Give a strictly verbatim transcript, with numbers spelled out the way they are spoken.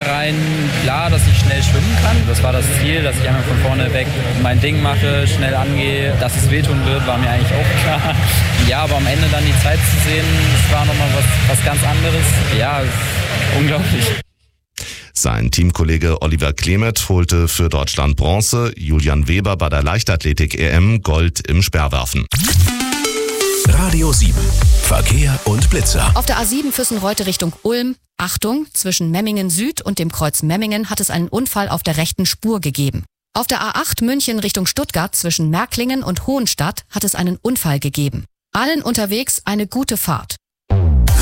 vornherein klar, dass ich schnell schwimmen kann. Das war das Ziel, dass ich einmal von vorne weg mein Ding mache, schnell angehe. Dass es wehtun wird, war mir eigentlich auch klar. Ja, aber am Ende dann die Zeit zu sehen, das war nochmal was, was ganz anderes. Ja, unglaublich. Sein Teamkollege Oliver Klemet holte für Deutschland Bronze, Julian Weber bei der Leichtathletik-E M Gold im Speerwerfen. Radio sieben. Verkehr und Blitzer. Auf der A sieben Füssen-Reutte Richtung Ulm. Achtung, zwischen Memmingen Süd und dem Kreuz Memmingen hat es einen Unfall auf der rechten Spur gegeben. Auf der A acht München Richtung Stuttgart zwischen Märklingen und Hohenstadt hat es einen Unfall gegeben. Allen unterwegs eine gute Fahrt.